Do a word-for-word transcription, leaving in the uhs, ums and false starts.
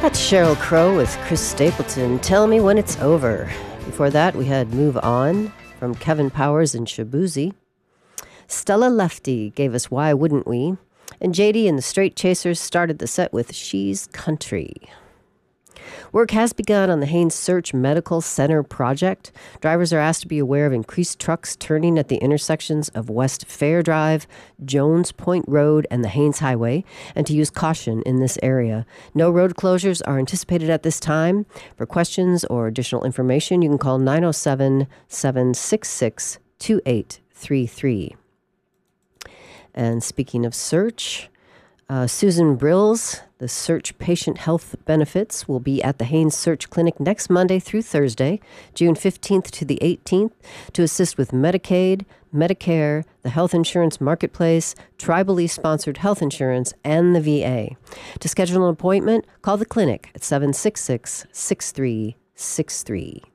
That's Sheryl Crow with Chris Stapleton. Tell me when it's over. Before that, we had Move On from Kevin Powers and Shabuzi. Stella Lefty gave us Why Wouldn't We? And J D and the Straight Chasers started the set with She's Country. Work has begun on the Haines Search Medical Center project. Drivers are asked to be aware of increased trucks turning at the intersections of West Fair Drive, Jones Point Road, and the Haines Highway, and to use caution in this area. No road closures are anticipated at this time. For questions or additional information, you can call nine oh seven, seven six six, two eight three three. And speaking of search, uh, Susan Brills, the Search Patient Health Benefits, will be at the Haines Search Clinic next Monday through Thursday, June fifteenth to the eighteenth, to assist with Medicaid, Medicare, the health insurance marketplace, tribally sponsored health insurance, and the V A. To schedule an appointment, call the clinic at seven six six, six three six three.